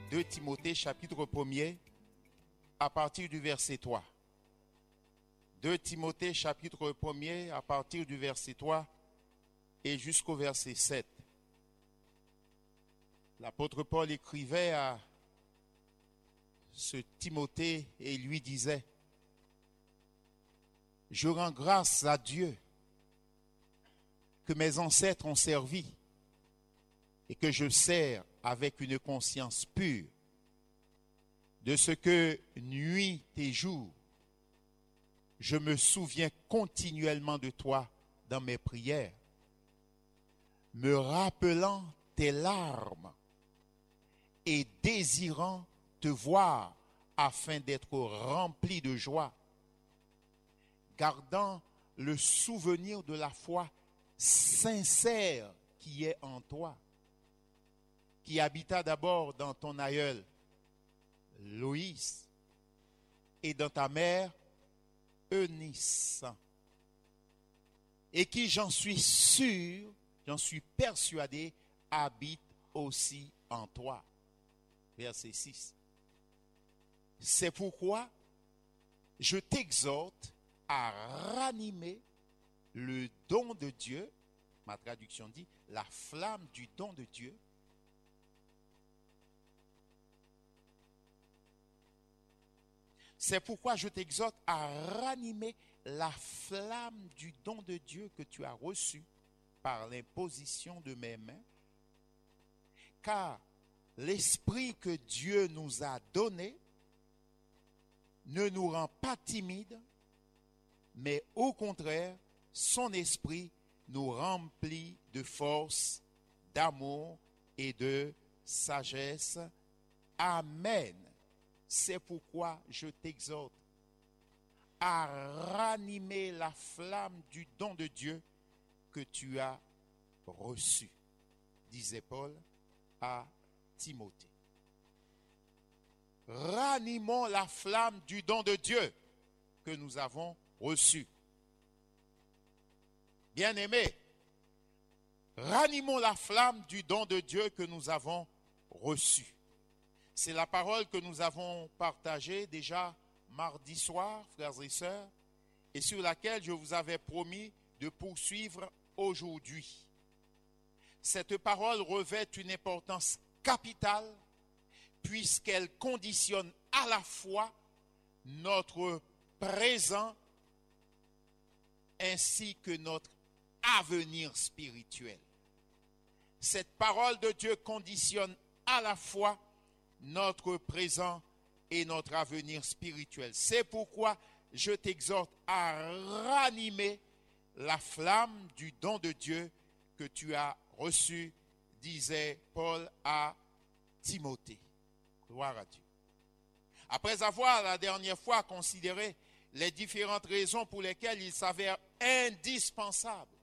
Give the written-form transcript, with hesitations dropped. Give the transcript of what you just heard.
2 Timothée chapitre 1er à partir du verset 3. 2 Timothée chapitre 1er à partir du verset 3 et jusqu'au verset 7. L'apôtre Paul écrivait à ce Timothée et lui disait: « Je rends grâce à Dieu que mes ancêtres ont servi et que je sers avec une conscience pure, de ce que nuit et jour, je me souviens continuellement de toi dans mes prières, me rappelant tes larmes et désirant te voir afin d'être rempli de joie, gardant le souvenir de la foi sincère qui est en toi, qui habita d'abord dans ton aïeul Loïs et dans ta mère Eunice, et qui, j'en suis sûr, j'en suis persuadé, habite aussi en toi. » Verset 6. « C'est pourquoi je t'exhorte à ranimer le don de Dieu. » Ma traduction dit la flamme du don de Dieu. C'est pourquoi je t'exhorte à ranimer la flamme du don de Dieu que tu as reçu par l'imposition de mes mains. Car l'esprit que Dieu nous a donné ne nous rend pas timides, mais au contraire, son esprit nous remplit de force, d'amour et de sagesse. Amen. C'est pourquoi je t'exhorte à ranimer la flamme du don de Dieu que tu as reçu, disait Paul à Timothée. Ranimons la flamme du don de Dieu que nous avons reçu. Bien-aimés, ranimons la flamme du don de Dieu que nous avons reçu. C'est la parole que nous avons partagée déjà mardi soir, frères et sœurs, et sur laquelle je vous avais promis de poursuivre aujourd'hui. Cette parole revêt une importance capitale puisqu'elle conditionne à la fois notre présent ainsi que notre avenir spirituel. Cette parole de Dieu conditionne à la fois notre présent et notre avenir spirituel. C'est pourquoi je t'exhorte à ranimer la flamme du don de Dieu que tu as reçu, disait Paul à Timothée. Gloire à Dieu. Après avoir la dernière fois considéré les différentes raisons pour lesquelles il s'avère indispensable